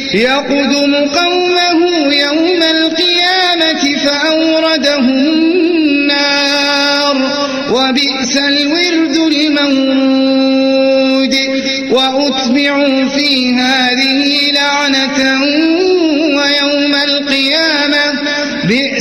يقدم قومه يوم القيامة فأوردهم النار وبئس الورد المورود وأتبعوا في هذه لعنة ويوم القيامة